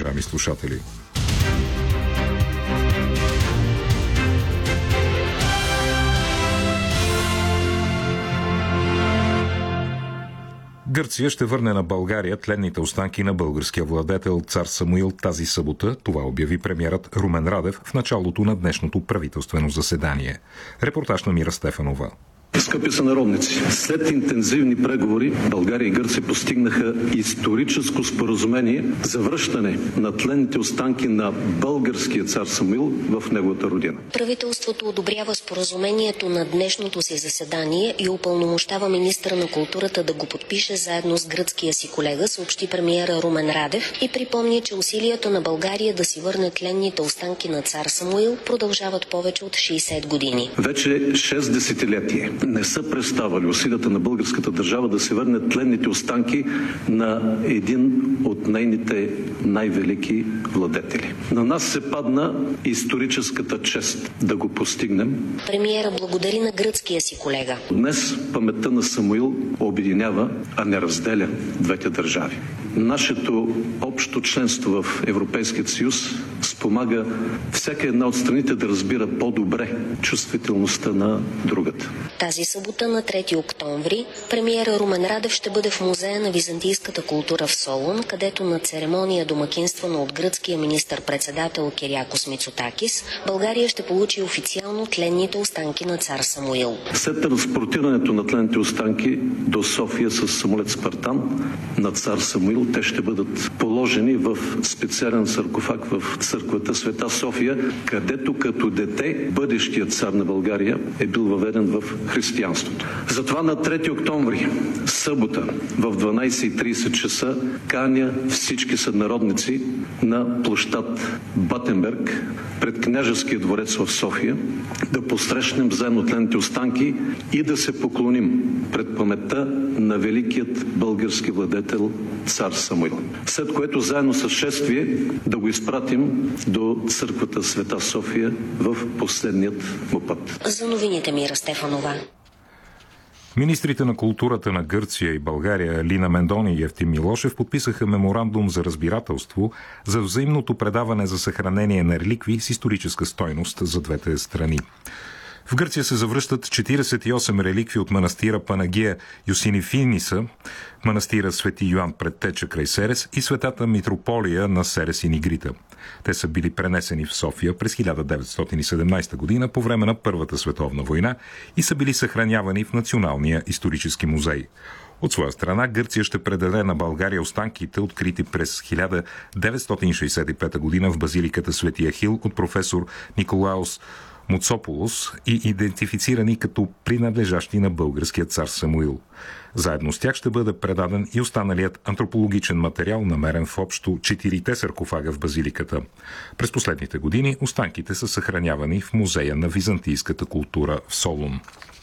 уважаеми слушатели. Гърция ще върне на България тленните останки на българския владетел цар Самуил тази събота. Това обяви премиерът Румен Радев в началото на днешното правителствено заседание. Репортаж на Мира Стефанова. Скъпи сънародници, след интензивни преговори България и Гърция постигнаха историческо споразумение за връщане на тленните останки на българския цар Самуил в неговата родина. Правителството одобрява споразумението на днешното си заседание и упълномощава министъра на културата да го подпише заедно с гръцкия си колега, съобщи премиера Румен Радев и припомни, че усилията на България да си върне тленните останки на цар Самуил продължават повече от 60 години. Вече 6 десетилетия не са преставали усилията на българската държава да се върне тленните останки на един от нейните най-велики владетели. На нас се падна историческата чест да го постигнем. Премиера благодари на гръцкия си колега. Днес паметта на Самуил обединява, а не разделя двете държави. Нашето общо членство в Европейския съюз спомага всяка една от страните да разбира по-добре чувствителността на другата. Тази събота на 3 октомври премиера Румен Радев ще бъде в Музея на византийската култура в Солун, където на церемония домакинствана от гръцкия министър-председател Кириакос Мицотакис, България ще получи официално тленните останки на цар Самуил. След транспортирането на тленните останки до София с самолет Спартан на цар Самуил, те ще бъдат положени в специален саркофаг в църквата Света София, където като дете бъдещият цар на България е бил въведен в християнството. Затова на 3 октомври, събота, в 12:30 часа, каня всички сънародници на площад Батенберг пред княжеския дворец в София да посрещнем заедно тленните останки и да се поклоним пред паметта на великият български владетел цар Самуил. След което заедно с шествие да го изпратим до църквата Света София в последният му път. За новините Мира Стефанова. Министрите на културата на Гърция и България Лина Мендони и Евтим Милошев подписаха меморандум за разбирателство за взаимното предаване за съхранение на реликви с историческа стойност за двете страни. В Гърция се завръщат 48 реликви от манастира Панагия Йосинифиниса, манастира Свети Йоан Предтеча край Серес и Светата Митрополия на Серес и Нигрита. Те са били пренесени в София през 1917 година по време на Първата световна война и са били съхранявани в Националния исторически музей. От своя страна Гърция ще предаде на България останките, открити през 1965 година в базиликата Свети Ахил от професор Николаус Муцополос и идентифицирани като принадлежащи на българския цар Самуил. Заедно с тях ще бъде предаден и останалият антропологичен материал, намерен в общо 4 саркофага в базиликата. През последните години останките са съхранявани в Музея на византийската култура в Солун.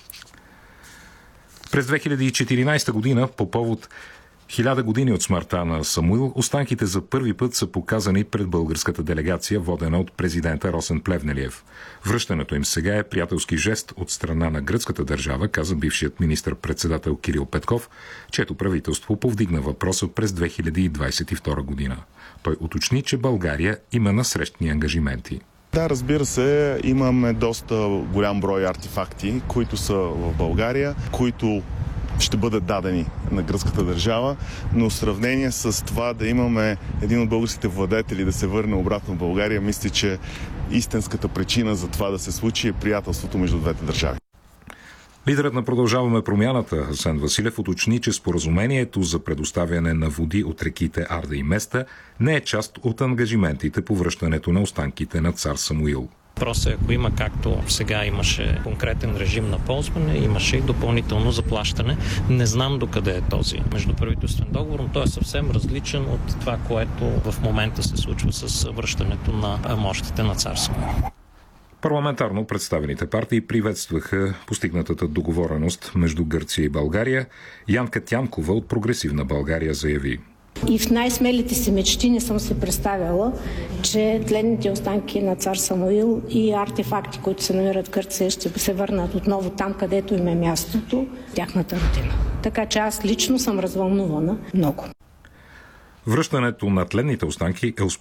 През 2014 година, по повод 1000 години от смъртта на Самуил, останките за първи път са показани пред българската делегация, водена от президента Росен Плевнелиев. Връщането им сега е приятелски жест от страна на гръцката държава, каза бившият министър-председател Кирил Петков, чието правителство повдигна въпроса през 2022 година. Той уточни, че България има насрещни ангажименти. Да, разбира се, имаме доста голям брой артефакти, които са в България, които ще бъдат дадени на гръцката държава, но в сравнение с това да имаме един от българските владетели да се върне обратно в България, мисля, че истинската причина за това да се случи е приятелството между двете държави. Лидерът на Продължаваме промяната Асен Василев уточни, че споразумението за предоставяне на води от реките Арда и Места не е част от ангажиментите по връщането на останките на цар Самуил. Въпросът е, ако има, както сега имаше конкретен режим на ползване, имаше и допълнително заплащане. Не знам докъде е този междуправителствен договор, но той е съвсем различен от това, което в момента се случва с връщането на мощите на цар Самуил. Парламентарно представените партии приветстваха постигнатата договореност между Гърция и България. Янка Тянкова от Прогресивна България заяви: И в най-смелите си мечти не съм се представяла, че тленните останки на цар Самуил и артефакти, които се намират в Гърция, ще се върнат отново там, където им е мястото, тяхната родина. Така че аз лично съм развълнувана много. Връщането на тленните останки е